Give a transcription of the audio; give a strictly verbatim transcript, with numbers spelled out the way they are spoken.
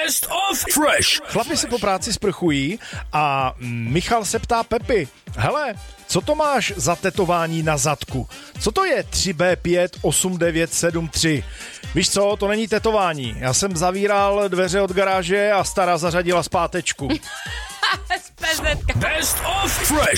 Best of Fresh. Chlapi se po práci sprchují a Michal se ptá Pepy, hele, co to máš za tetování na zadku? Co to je tři bé pět osm devět sedm tři? Víš co, to není tetování. Já jsem zavíral dveře od garáže a stará zařadila zpátečku. Best of Fresh.